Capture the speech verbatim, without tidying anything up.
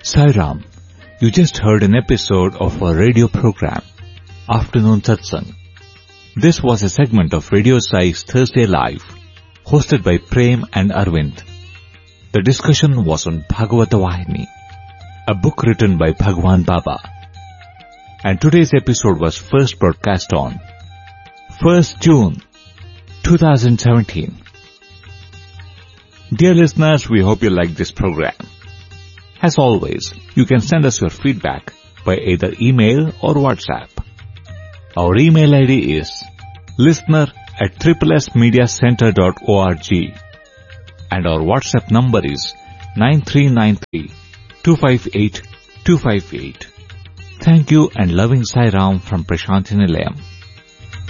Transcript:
Sai Ram, you just heard an episode of our radio program, Afternoon Satsang. This was a segment of Radio Sai's Thursday Live, hosted by Prem and Arvind. The discussion was on Bhagavata Vahini, a book written by Bhagwan Baba. And today's episode was first broadcast on first June twenty seventeen. Dear listeners, we hope you like this program. As always, you can send us your feedback by either email or WhatsApp. Our email I D is listener at triplesmediacenter dot org and our WhatsApp number is nine three nine three two five eight two five eight. Thank you and loving Sai Ram from Prashanthi Nilayam.